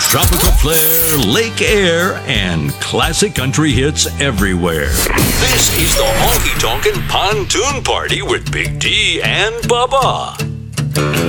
tropical flair, lake air, and classic country hits everywhere. This is the Honky Tonkin' Pontoon Party with Big D and Bubba.